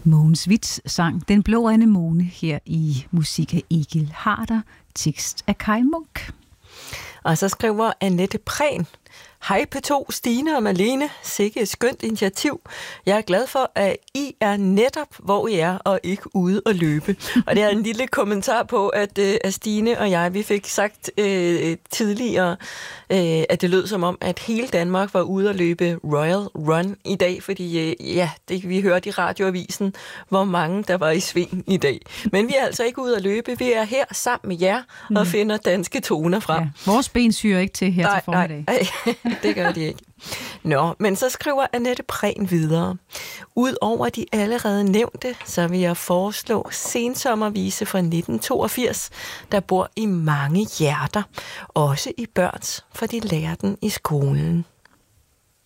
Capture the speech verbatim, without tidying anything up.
Mogens Witt sang Den blå anemone her i musik af Egil Harder, tekst af Kai Munk. Og så skriver Annette Prehn: Hej P to, Stine og Malene. Sikke et skønt initiativ. Jeg er glad for, at I er netop, hvor I er, og ikke ude at løbe. Og det er en lille kommentar på, at, at Stine og jeg, vi fik sagt øh, tidligere, øh, at det lød som om, at hele Danmark var ude at løbe Royal Run i dag, fordi øh, ja, det, vi hørte i radioavisen, hvor mange der var i sving i dag. Men vi er altså ikke ude at løbe. Vi er her sammen med jer og mm. finder danske toner frem. Ja, vores ben syrer ikke til her nej, til formiddag. Nej, nej. Det gør de ikke. Nå, men så skriver Annette Prehn videre. Udover de allerede nævnte, så vil jeg foreslå Sensommervise fra nitten toogfirs, der bor i mange hjerter. Også i børns, for de lærer den i skolen.